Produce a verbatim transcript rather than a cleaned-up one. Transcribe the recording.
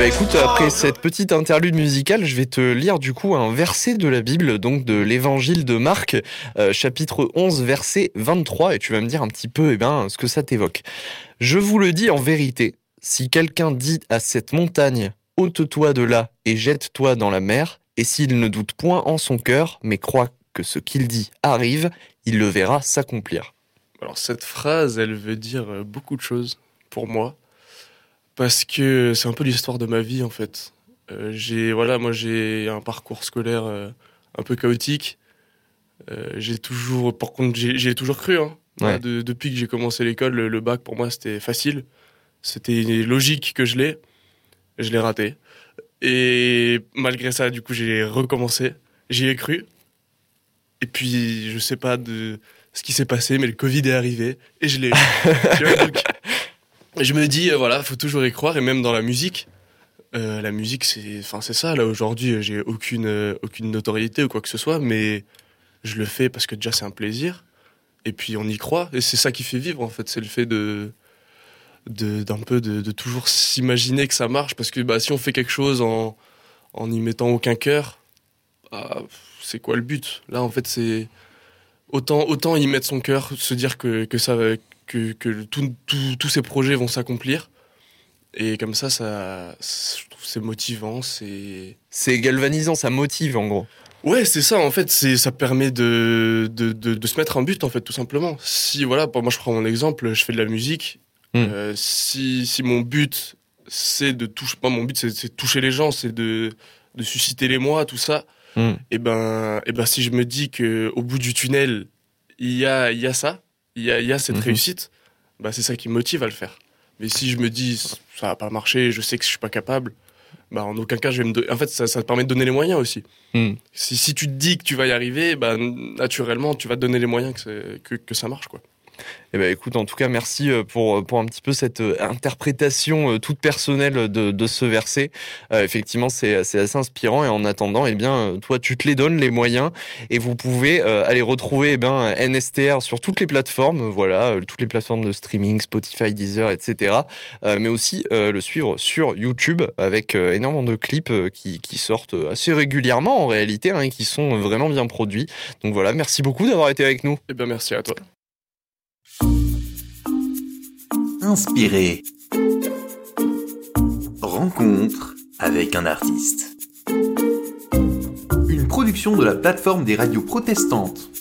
bah écoute, après cette petite interlude musicale, je vais te lire du coup un verset de la Bible, donc de l'évangile de Marc, euh, chapitre onze, verset vingt-trois, et tu vas me dire un petit peu eh ben, ce que ça t'évoque. « Je vous le dis en vérité, si quelqu'un dit à cette montagne « ôte-toi de là et jette-toi dans la mer », et s'il ne doute point en son cœur, mais croit que ce qu'il dit arrive, il le verra s'accomplir. » Alors cette phrase, elle veut dire beaucoup de choses pour moi. Parce que c'est un peu l'histoire de ma vie en fait. Euh, j'ai voilà, moi j'ai un parcours scolaire euh, un peu chaotique. Euh, j'ai toujours, par contre, j'ai, j'ai toujours cru. Hein. Voilà, Ouais. de, depuis que j'ai commencé l'école, le, le bac pour moi c'était facile. C'était logique que je l'ai. Je l'ai raté. Et malgré ça, du coup, j'ai recommencé. J'y ai cru. Et puis, je sais pas de ce qui s'est passé, mais le Covid est arrivé et je l'ai eu. Tu vois, donc, je me dis, euh, voilà, faut toujours y croire, et même dans la musique. Euh, la musique, c'est, enfin, c'est ça. Là, aujourd'hui, j'ai aucune, euh, aucune notoriété ou quoi que ce soit, mais je le fais parce que déjà, c'est un plaisir. Et puis, on y croit. Et c'est ça qui fait vivre, en fait. C'est le fait de, de, d'un peu de, de toujours s'imaginer que ça marche. Parce que, bah, si on fait quelque chose en, en n'y mettant aucun cœur, bah, c'est quoi le but? Là, en fait, c'est, autant, autant y mettre son cœur, se dire que, que ça va, que, que tout- tout- tous ces projets vont s'accomplir. Et comme ça, ça, je trouve c'est motivant, c'est... C'est galvanisant, ça motive en gros. Ouais, c'est ça, en fait, c'est, ça permet de, de, de, de se mettre un but, en fait, tout simplement. Si, voilà, pour moi, je prends mon exemple, je fais de la musique. Mm. Euh, si, si mon but, c'est de toucher... Moi, mon but, c'est, c'est de toucher les gens, c'est de, de susciter l'émoi, tout ça. Mm. Et ben, et ben, si je me dis qu'au bout du tunnel, il y a, il y a ça, il y a, il y a cette Mhm. réussite, bah, c'est ça qui me motive à le faire. Mais si je me dis, ça va pas marcher, je sais que je suis pas capable, bah, en aucun cas, je vais me donner. En fait, ça, ça te permet de donner les moyens aussi. Mm. Si, si tu te dis que tu vas y arriver, bah, naturellement, tu vas te donner les moyens que, c'est- que, que ça marche, quoi. Eh ben, écoute, en tout cas, merci euh, pour, pour un petit peu cette euh, interprétation euh, toute personnelle de, de ce verset. Euh, effectivement, c'est, c'est assez inspirant. Et en attendant, eh bien, euh, toi, tu te les donnes, les moyens. Et vous pouvez euh, aller retrouver eh ben, N S T R sur toutes les plateformes. Voilà, euh, toutes les plateformes de streaming, Spotify, Deezer, et cetera. Euh, mais aussi euh, le suivre sur YouTube avec euh, énormément de clips euh, qui, qui sortent assez régulièrement en réalité, hein, et qui sont vraiment bien produits. Donc voilà, merci beaucoup d'avoir été avec nous. Eh bien, merci à toi. Inspiré. Rencontre avec un artiste. Une production de la plateforme des radios protestantes.